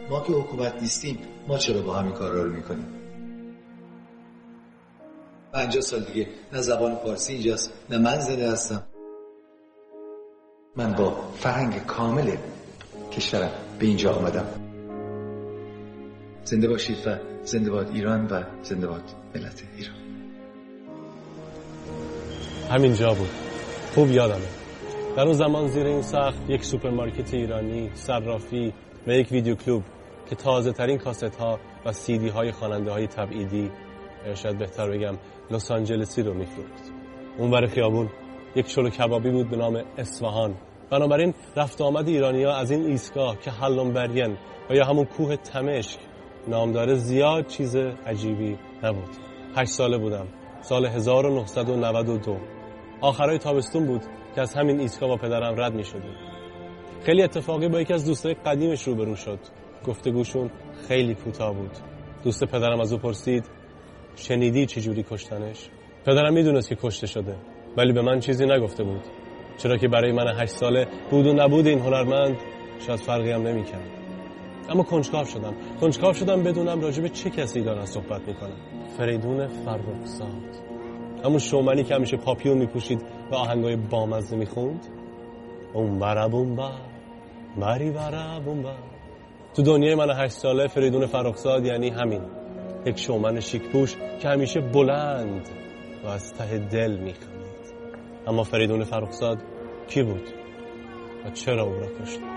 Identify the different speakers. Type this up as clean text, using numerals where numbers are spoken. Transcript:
Speaker 1: ما که حکومت نیستیم، ما چرا با همین کارا رو میکنیم؟ 50 سال دیگه نه زبان فارسی اینجاست، نه من زنده هستم. من با فرهنگ کامل کشورم به اینجا آمدم. زنده باشید و زنده باد ایران و زنده باد ملت ایران.
Speaker 2: همینجا بود، خوب یادمه. در اون زمان زیر این سقف یک سوپرمارکت ایرانی، صرافی و یک ویدیو کلوب که تازه ترین کاست ها و سی دی های خواننده های تبعیدی، یا شاید بهتر بگم لس آنجلسی رو میفروخت. اون ور خیابون یک چلو کبابی بود به نام اصفهان. بنابراین رفت آمد ایرانی‌ها از این ایستگاه که هالنبرگن و یا همون کوه تمشک نام داره زیاد چیز عجیبی نبود. 8 ساله بودم، سال 1992. آخرای تابستون بود که از همین ایستگاه با پدرم رد می‌شدیم. خیلی اتفاقی با یکی از دوستای قدیمش روبرو شد. گفتگوشون خیلی کوتاه بود. دوست پدرم از او پرسید شنیدی چجوری کشتنش؟ پدرم میدونست که کشته شده، ولی به من چیزی نگفته بود، چرا که برای من 8 ساله بود و نبود این هنرمند شاید فرقی هم نمی‌کرد. اما کنجکاو شدم بدونم راجع به چه کسی دارن صحبت میکنن. فریدون فرخزاد، همون شومنی که همیشه پاپیون میپوشید و آهنگای بامزه میخوند. اون برا بومبا بری برا بومبا. تو دنیای من 8 ساله فریدون فرخزاد یعنی همین، یک شومن شیک‌پوش که همیشه بلند و از ته دل میخندید. اما فریدون فرخزاد کی بود و چرا او را کشت؟